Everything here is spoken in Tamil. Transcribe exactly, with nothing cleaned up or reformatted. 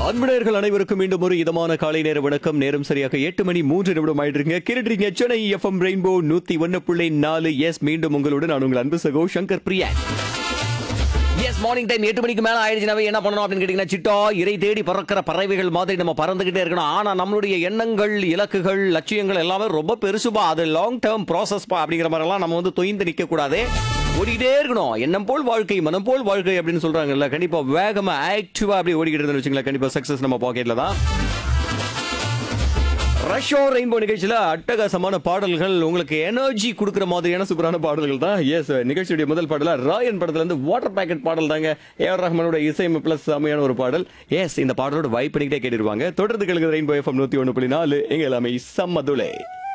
அன்புடையர்கள் அனைவருக்கும் மீண்டும் ஒரு இதமான காலை நேர வணக்கம். நேரம் சரியாக எட்டு மணி மூன்று நிமிடம் ஆயிட்டு கேட்டுறீங்க சென்னை எஃப்எம் ரெயின்போ நூத்தி ஒன்னு புள்ளி நாலு. எஸ் மீண்டும் உங்களுடன் நான் உங்கள் அன்பு சகோ Shankar Priya. S morning time எட்டு மணிக்கு மேல ஆயிடுச்சுனாவே என்ன பண்ணணும் அப்படின்னு கேட்டீங்கன்னா, சிட்டா இறை தேடி பறக்கிற பறவைகள் மாதிரி நம்ம பறந்துகிட்டே இருக்கணும். ஆனா நம்மளுடைய எண்ணங்கள், இலக்குகள், லட்சியங்கள் எல்லாமே ரொம்ப பெருசுபா. அது லாங் டேர்ம் ப்ராசஸ் பா. அப்படிங்கிற மாதிரி எல்லாம் நம்ம வந்து தொய்ந்து நிக்க கூடாது, ஓடிக்கிட்டே இருக்கணும். எண்ணம் போல் வாழ்க்கை, மனம் போல் வாழ்க்கை அப்படின்னு சொல்றாங்கல்ல. கண்டிப்பா வேகமா ஆக்டிவா அப்படி ஓடிக்கிட்டு இருந்தோம்னு வச்சுங்களேன், கண்டிப்பா சக்சஸ் நம்ம பாக்கெட்ல தான். ரஷ்யோ ரெயின்போ நிகழ்ச்சியில அட்டகாசமான பாடல்கள், உங்களுக்கு எனர்ஜி கொடுக்குற மாதிரியான சூப்பரான பாடல்கள் தான். எஸ், நிகழ்ச்சியுடைய முதல் பாடலா ராயன் படத்துல இருந்து வாட்டர் பேக்கெட் பாடல் தாங்க. ஏ ஆர் ரஹ்மானோட இசையமைப்பு பிளஸ் செமையான ஒரு பாடல். எஸ், இந்த பாடலோட வைப் பண்ணிக்கிட்டே கேட்டுருவாங்க. தொடர்ந்து கேளுங்க ரெயின்போ எஃப்எம் நூத்தி ஒன்னு புள்ளி நாலு. எங்க எல்லாமே சம்மதுலே.